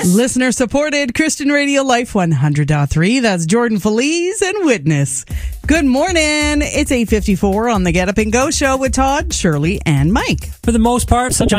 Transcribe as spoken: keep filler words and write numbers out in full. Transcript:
Witness. Listener supported Christian Radio Life one hundred point three. That's Jordan Feliz and Witness. Good morning. It's eight fifty-four on the Get Up and Go show with Todd, Shirley, and Mike. For the most part, sunshine